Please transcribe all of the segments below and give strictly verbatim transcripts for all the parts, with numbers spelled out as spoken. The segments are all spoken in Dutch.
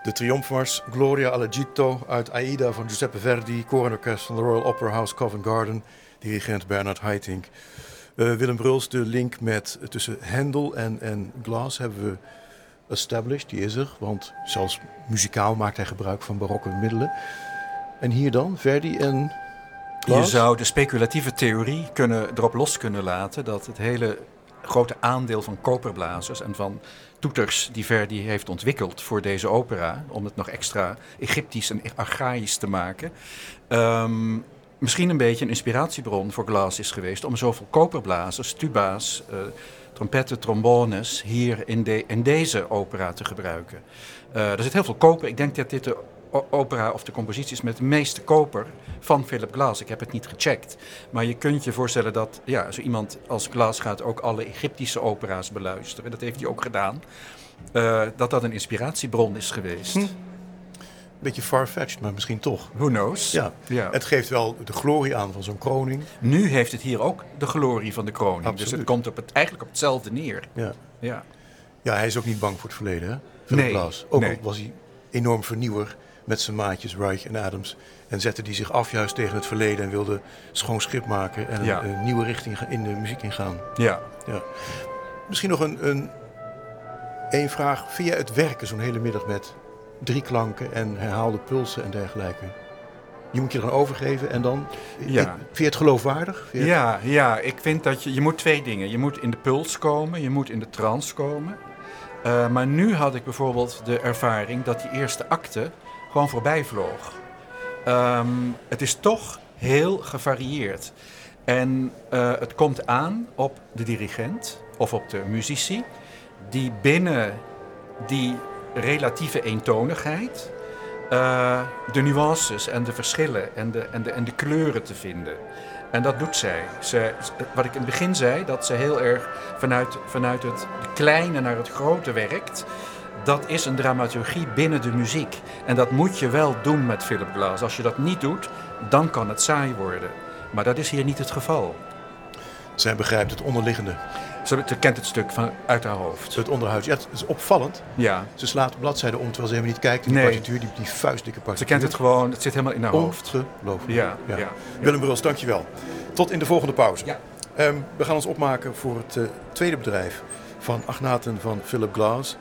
De triomfmars Gloria all'Egitto uit Aida van Giuseppe Verdi, koor en orkest van de Royal Opera House Covent Garden, dirigent Bernard Haitink. Uh, Willem Bruls, de link met, tussen Handel en, en Glass hebben we established, die is er, want zelfs muzikaal maakt hij gebruik van barokke middelen. En hier dan, Verdi en Glass? Je zou de speculatieve theorie kunnen, erop los kunnen laten dat het hele grote aandeel van koperblazers en van toeters die Verdi heeft ontwikkeld voor deze opera, om het nog extra Egyptisch en archaïsch te maken, um, misschien een beetje een inspiratiebron voor Glass is geweest om zoveel koperblazers, tuba's, uh, trompetten, trombones hier in, de, in deze opera te gebruiken. Uh, er zit heel veel koper. Ik denk dat dit de opera of de compositie is met de meeste koper van Philip Glass. Ik heb het niet gecheckt. Maar je kunt je voorstellen dat ja, zo iemand als Glass gaat ook alle Egyptische opera's beluisteren. Dat heeft hij ook gedaan. Uh, dat dat een inspiratiebron is geweest. Hm. Beetje far-fetched, maar misschien toch. Who knows? Ja. Ja. Het geeft wel de glorie aan van zo'n kroning. Nu heeft het hier ook de glorie van de kroning. Absoluut. Dus het komt op het, eigenlijk op hetzelfde neer. Ja. Ja. Ja, hij is ook niet bang voor het verleden, hè? Philip nee. Glass. Ook nee. al was hij enorm vernieuwer met zijn maatjes Reich en Adams. En zette die zich af juist tegen het verleden en wilde schoon schip maken en ja. een, een nieuwe richting in de muziek ingaan. Ja. Ja. Misschien nog een, een, een vraag. Vind jij het werken zo'n hele middag met drie klanken en herhaalde pulsen en dergelijke? Je moet je eraan overgeven en dan... Ja. Vind je het geloofwaardig? Vind je ja, het... ja, ik vind dat je... Je moet twee dingen. Je moet in de puls komen, je moet in de trance komen. Uh, maar nu had ik bijvoorbeeld de ervaring dat die eerste acte gewoon voorbij vloog. Um, het is toch heel gevarieerd. En uh, het komt aan op de dirigent of op de muzici die binnen die relatieve eentonigheid uh, de nuances en de verschillen en de, en, de, en de kleuren te vinden. En dat doet zij. Ze, wat ik in het begin zei, dat ze heel erg vanuit, vanuit het kleine naar het grote werkt. Dat is een dramaturgie binnen de muziek. En dat moet je wel doen met Philip Glass. Als je dat niet doet, dan kan het saai worden. Maar dat is hier niet het geval. Zij begrijpt het onderliggende. Ze kent het stuk van, uit haar hoofd. Het onderhuid. Ja, het is opvallend. Ja. Ze slaat bladzijden om terwijl ze helemaal niet kijkt in de nee. partituur. Die, die vuistdikke partituur. Ze kent het gewoon. Het zit helemaal in haar hoofd. Ongelooflijk. Ja, ja. ja. Willem Bruls, dankjewel. Tot in de volgende pauze. Ja. Um, we gaan ons opmaken voor het uh, tweede bedrijf van Agnaten van Philip Glass.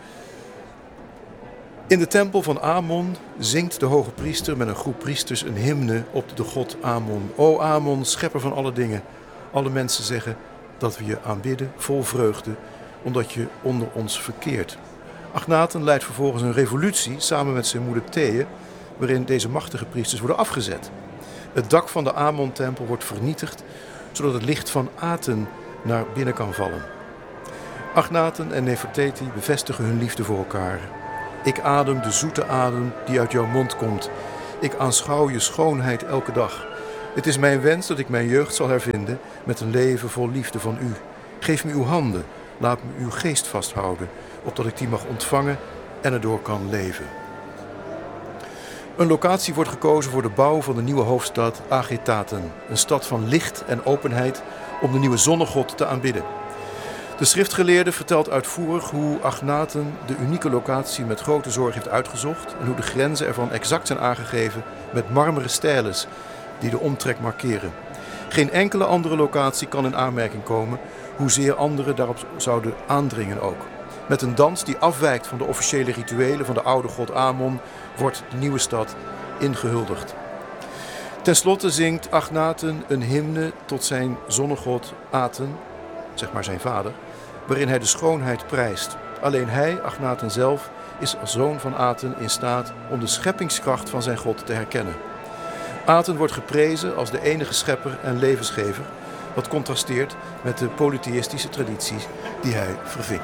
In de tempel van Amon zingt de hoge priester met een groep priesters een hymne op de god Amon. O Amon, schepper van alle dingen. Alle mensen zeggen dat we je aanbidden vol vreugde, omdat je onder ons verkeert. Agnaten leidt vervolgens een revolutie samen met zijn moeder Thee, waarin deze machtige priesters worden afgezet. Het dak van de Amon-tempel wordt vernietigd, zodat het licht van Aten naar binnen kan vallen. Agnaten en Nefertiti bevestigen hun liefde voor elkaar. Ik adem de zoete adem die uit jouw mond komt. Ik aanschouw je schoonheid elke dag. Het is mijn wens dat ik mijn jeugd zal hervinden met een leven vol liefde van u. Geef me uw handen, laat me uw geest vasthouden, opdat ik die mag ontvangen en erdoor kan leven. Een locatie wordt gekozen voor de bouw van de nieuwe hoofdstad Agetaten, een stad van licht en openheid om de nieuwe zonnegod te aanbidden. De schriftgeleerde vertelt uitvoerig hoe Agnaten de unieke locatie met grote zorg heeft uitgezocht en hoe de grenzen ervan exact zijn aangegeven met marmeren stijles die de omtrek markeren. Geen enkele andere locatie kan in aanmerking komen, hoezeer anderen daarop zouden aandringen ook. Met een dans die afwijkt van de officiële rituelen van de oude god Amon wordt de nieuwe stad ingehuldigd. Ten slotte zingt Agnaten een hymne tot zijn zonnegod Aten, zeg maar zijn vader, waarin hij de schoonheid prijst. Alleen hij, Agnaten zelf, is als zoon van Aten in staat om de scheppingskracht van zijn god te herkennen. Aten wordt geprezen als de enige schepper en levensgever, wat contrasteert met de polytheïstische tradities die hij verving.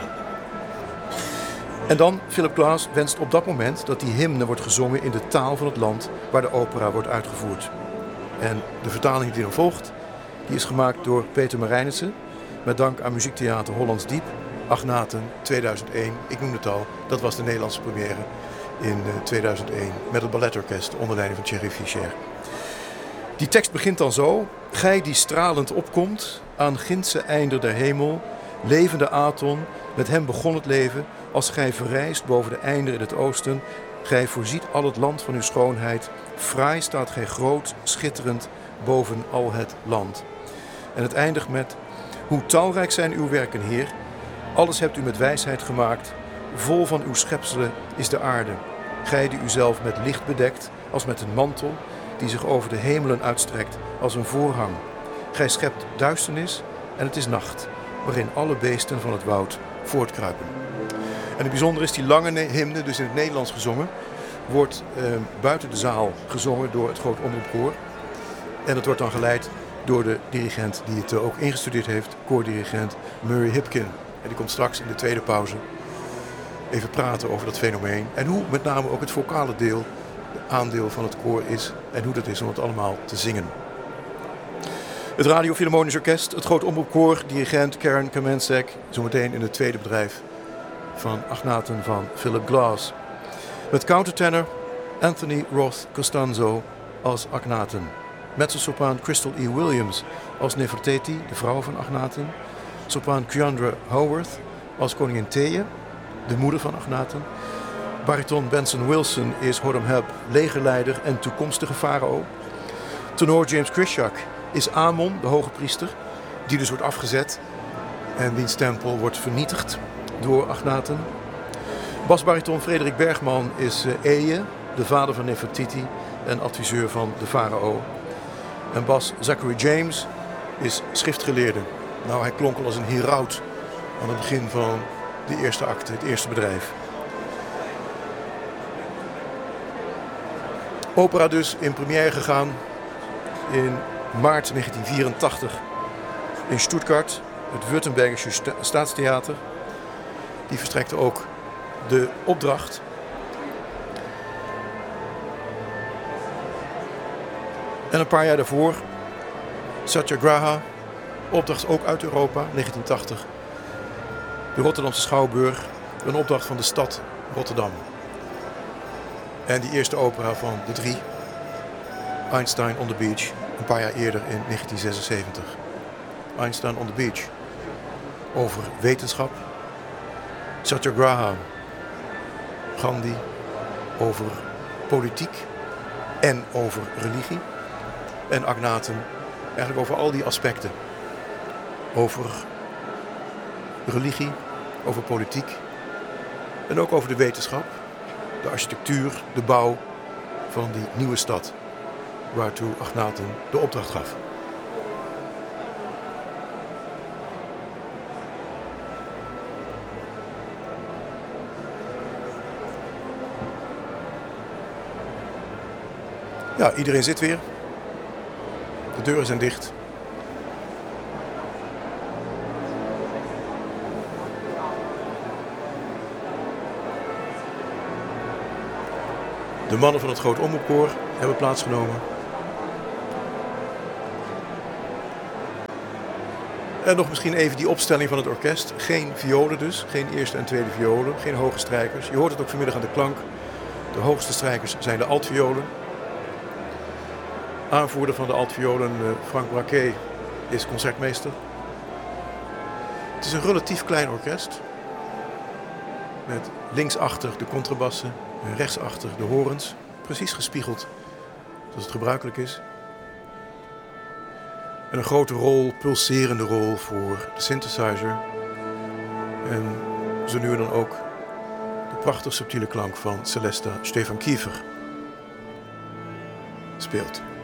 En dan, Philip Glass wenst op dat moment dat die hymne wordt gezongen in de taal van het land waar de opera wordt uitgevoerd. En de vertaling die dan volgt, die is gemaakt door Peter Marijnissen, met dank aan Muziektheater Hollands Diep, Agnaten tweeduizend één. Ik noemde het al, dat was de Nederlandse première in tweeduizend één met het balletorkest onder leiding van Thierry Fischer. Die tekst begint dan zo. Gij die stralend opkomt, aan gindse einder der hemel, levende Aton, met hem begon het leven, als gij verrijst boven de einder in het oosten, Gij voorziet al het land van uw schoonheid. Fraai staat gij groot, schitterend boven al het land. En het eindigt met: hoe talrijk zijn uw werken, Heer. Alles hebt u met wijsheid gemaakt. Vol van uw schepselen is de aarde. Gij die uzelf met licht bedekt, als met een mantel, die zich over de hemelen uitstrekt als een voorhang. Gij schept duisternis en het is nacht, waarin alle beesten van het woud voortkruipen. En het bijzondere is, die lange hymne, dus in het Nederlands gezongen, wordt eh, buiten de zaal gezongen door het Groot Omroepkoor. En het wordt dan geleid door de dirigent die het ook ingestudeerd heeft, koordirigent Murray Hipkin. En die komt straks in de tweede pauze even praten over dat fenomeen. En hoe met name ook het vocale deel, het aandeel van het koor is en hoe dat is om het allemaal te zingen. Het Radio Philharmonisch Orkest, het Groot Omroepkoor, dirigent Karen Kamencek, zometeen in het tweede bedrijf van Agnaten van Philip Glass. Met countertenor Anthony Roth Costanzo als Agnaten. Mezzosopraan Crystal E. Williams als Nefertiti, de vrouw van Agnaten. Sopraan Keandra Howarth als koningin Thea, de moeder van Agnaten. Bariton Benson Wilson is Horemheb, legerleider en toekomstige farao. Tenor James Krishak is Amon, de hoge priester, die dus wordt afgezet en wiens tempel wordt vernietigd door Agnaten. Basbariton Frederik Bergman is Eye, de vader van Nefertiti en adviseur van de farao. En bas Zachary James is schriftgeleerde. Nou, hij klonk al als een heraut aan het begin van de eerste acte, het eerste bedrijf. Opera dus in première gegaan in maart negentien vierentachtig in Stuttgart, het Württembergische Sta- Staatstheater. Die verstrekte ook de opdracht. En een paar jaar daarvoor, Satyagraha, opdracht ook uit Europa, negentien tachtig. De Rotterdamse Schouwburg, een opdracht van de stad Rotterdam. En die eerste opera van de drie, Einstein on the Beach, een paar jaar eerder in negentien zesenzeventig. Einstein on the Beach, over wetenschap. Satyagraha, Gandhi, over politiek en over religie. En Agnaten, eigenlijk over al die aspecten. Over religie, over politiek en ook over de wetenschap, de architectuur, de bouw van die nieuwe stad, waartoe Agnaten de opdracht gaf. Ja, iedereen zit weer. De deuren zijn dicht. De mannen van het Groot Omroepkoor hebben plaatsgenomen. En nog misschien even die opstelling van het orkest. Geen violen dus, geen eerste en tweede violen, geen hoge strijkers. Je hoort het ook vanmiddag aan de klank. De hoogste strijkers zijn de altviolen. Aanvoerder van de altviolen, Frank Braquet, is concertmeester. Het is een relatief klein orkest. Met linksachter de contrabassen en rechtsachter de horens. Precies gespiegeld zoals het gebruikelijk is. En een grote rol, pulserende rol voor de synthesizer. En zo nu en dan ook de prachtig subtiele klank van Celesta Stefan Kiefer speelt.